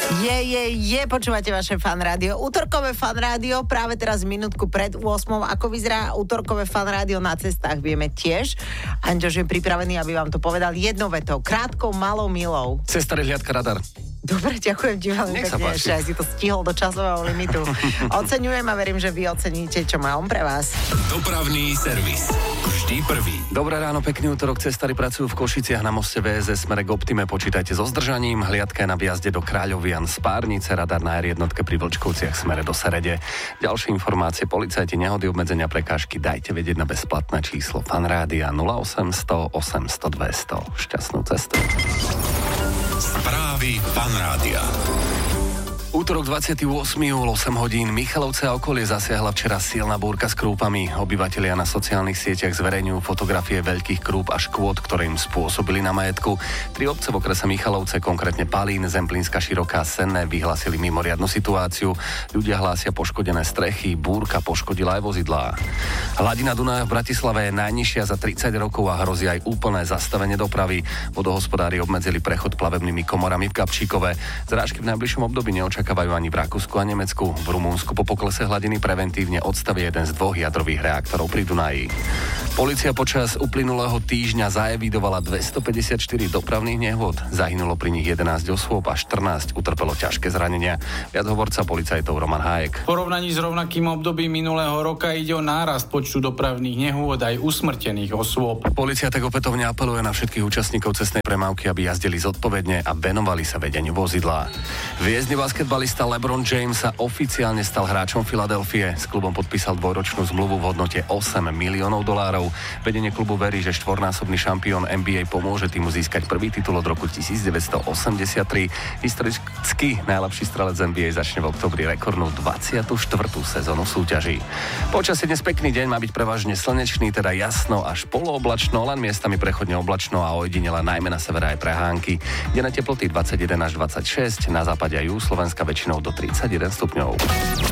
Počúvate vaše Fan Rádio. Útorkové Fan Rádio, práve teraz minútku pred 8. Ako vyzerá útorkové Fan Rádio na cestách, vieme tiež. Anďoš je pripravený, aby vám to povedal jednou vetou. Krátkou, malou, milou. Cesta rehliadka radar. Dobre, ďakujem ti veľmi pekne, že si to stihol do časového limitu. Oceňujem a verím, že vy oceníte, čo má on pre vás. Dopravný servis. Vždy prvý. Dobré ráno, pekný útorok. Cestári pracujú v Košiciach na moste VSS smere k Optime. Počítajte so zdržaním. Hliadka je na vjazde do Kráľovian z Párnice, radar na R1 pri Vlčkovciach smere do Serede. Ďalšie informácie, policajti, nehody, obmedzenia, prekážky, dajte vedieť na bezplatné číslo Fan Rádia 0800 800 200. Šťastnú cestu. Správy Fan Rádia. Útorok 28. júl, 8 hodín. Michalovce a okolie zasiahla včera silná búrka s krúpami. Obyvatelia na sociálnych sieťach zverejňujú fotografie veľkých krúp a škôd, ktoré im spôsobili na majetku. 3 obce v okrese Michalovce, konkrétne Palín, Zemplínska Široká, Senné, vyhlásili mimoriadnu situáciu. Ľudia hlásia poškodené strechy, búrka poškodila aj vozidlá. Hladina Dunaja v Bratislave je najnižšia za 30 rokov a hrozí aj úplné zastavenie dopravy. Vodohospodári obmedzili prechod plavebnými komorami v Gabčíkove. Zrážky v najbližšom období neočakávajú ani v Rakúsku a Nemecku. V Rumunsku po poklese hladiny preventívne odstavie jeden z 2 jadrových reaktorov pri Dunaji. Polícia počas uplynulého týždňa zaevidovala 254 dopravných nehôd. Zahynulo pri nich 11 osôb a 14 utrpelo ťažké zranenia. Viac hovorca policajtov Roman Hájek. V porovnaní s rovnakým obdobím minulého roka ide o nárast počtu dopravných nehôd aj usmrtených osôb. Polícia tak opätovne apeluje na všetkých účastníkov cestnej premávky, aby jazdili zodpovedne a venovali sa vedeniu vozidla. Hviezdny basketbalista LeBron James sa oficiálne stal hráčom Filadelfie. S klubom podpísal 2-ročnú zmluvu v hodnote $8 miliónov. Vedenie klubu verí, že 4-násobný šampión NBA pomôže týmu získať prvý titul od roku 1983. Historicky najlepší strelec NBA začne v októbri rekordnú 24. sezónu súťaží. Počasie dnes pekný deň, má byť prevažne slnečný, teda jasno až polooblačno, len miestami prechodne oblačno a ojedinele najmä na severe aj prehánky. Denné teploty 21 až 26, na západe a juhu Slovenska väčšinou do 31 stupňov.